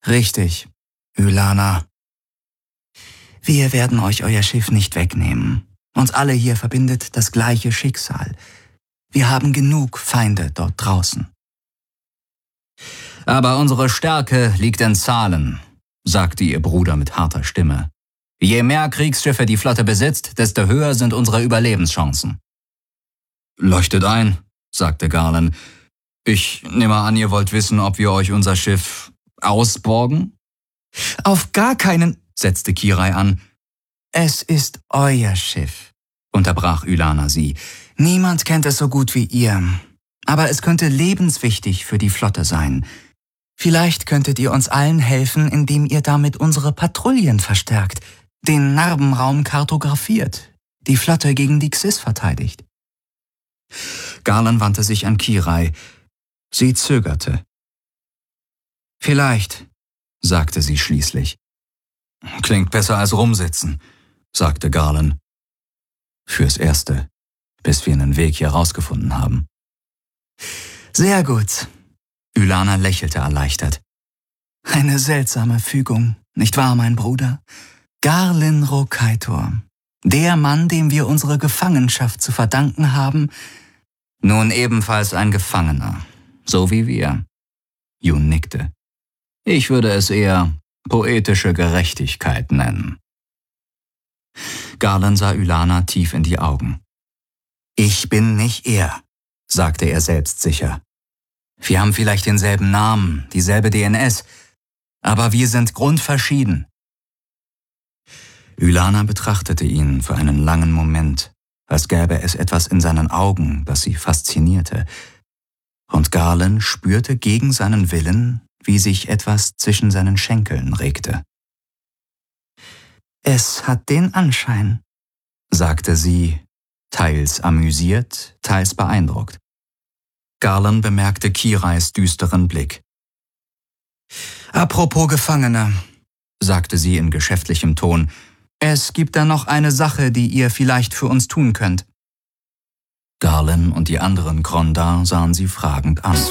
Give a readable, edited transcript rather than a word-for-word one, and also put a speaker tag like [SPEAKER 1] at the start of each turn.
[SPEAKER 1] Richtig, Ylana. Wir werden euch euer Schiff nicht wegnehmen. Uns alle hier verbindet das gleiche Schicksal. Wir haben genug Feinde dort draußen.
[SPEAKER 2] Aber unsere Stärke liegt in Zahlen, sagte ihr Bruder mit harter Stimme. Je mehr Kriegsschiffe die Flotte besitzt, desto höher sind unsere Überlebenschancen. Leuchtet ein, sagte Garland. Ich nehme an, ihr wollt wissen, ob wir euch unser Schiff ausborgen?
[SPEAKER 1] Auf gar keinen, setzte Kirai an. Es ist euer Schiff, unterbrach Ylana sie. Niemand kennt es so gut wie ihr. Aber es könnte lebenswichtig für die Flotte sein. Vielleicht könntet ihr uns allen helfen, indem ihr damit unsere Patrouillen verstärkt, den Narbenraum kartografiert, die Flotte gegen die Xys verteidigt.
[SPEAKER 2] Garland wandte sich an Kirai. Sie zögerte.
[SPEAKER 1] Vielleicht,
[SPEAKER 2] sagte sie schließlich. Klingt besser als rumsitzen, sagte Garland. Fürs Erste, bis wir einen Weg hier rausgefunden haben.
[SPEAKER 1] Sehr gut. Ylana lächelte erleichtert. Eine seltsame Fügung, nicht wahr, mein Bruder? Garlin Rokaitor, der Mann, dem wir unsere Gefangenschaft zu verdanken haben,
[SPEAKER 2] nun ebenfalls ein Gefangener, so wie wir. Jun nickte. Ich würde es eher poetische Gerechtigkeit nennen. Garland sah Ylana tief in die Augen.
[SPEAKER 1] Ich bin nicht er, sagte er selbstsicher. Wir haben vielleicht denselben Namen, dieselbe DNS, aber wir sind grundverschieden.
[SPEAKER 2] Ylana betrachtete ihn für einen langen Moment, als gäbe es etwas in seinen Augen, das sie faszinierte. Und Garland spürte gegen seinen Willen, wie sich etwas zwischen seinen Schenkeln regte.
[SPEAKER 1] Es hat den Anschein,
[SPEAKER 2] sagte sie, teils amüsiert, teils beeindruckt. Garland bemerkte Kirais düsteren Blick.
[SPEAKER 1] Apropos Gefangene, sagte sie in geschäftlichem Ton, es gibt da noch eine Sache, die ihr vielleicht für uns tun könnt.
[SPEAKER 2] Garland und die anderen Krondar sahen sie fragend an.